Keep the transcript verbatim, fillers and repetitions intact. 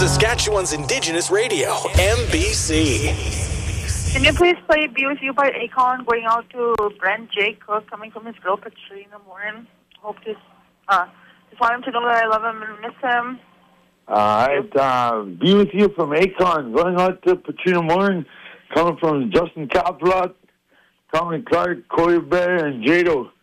Saskatchewan's Indigenous radio, M B C. Can you please play Be With You by Akon, going out to Brent J. Cook, coming from his girl Patrina Morin. Hope to, uh, just want him to know that I love him and miss him. All right, uh, Be With You from Akon, going out to Patrina Morin, coming from Justin Caplot, Tommy Clark, Corey Bear, and Jado.